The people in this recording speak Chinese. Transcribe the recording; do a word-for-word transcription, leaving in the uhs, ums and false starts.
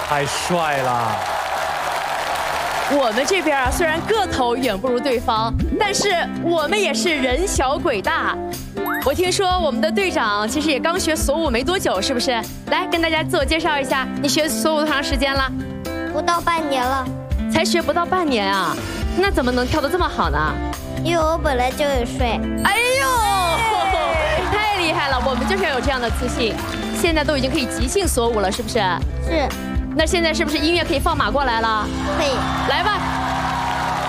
太帅了！ 我们这边啊，虽然个头远不如对方，但是我们也是人小鬼大。我听说我们的队长其实也刚学锁舞没多久，是不是？来跟大家自我介绍一下，你学锁舞多长时间了？ 不到半年了。 才学不到半年啊？那怎么能跳得这么好呢？ 因为我本来就有睡。 哎呦，太厉害了！我们就是要有这样的自信。现在都已经可以即兴锁舞了，是不是？ 是。 那现在是不是音乐可以放马过来了？ 可以。 来吧。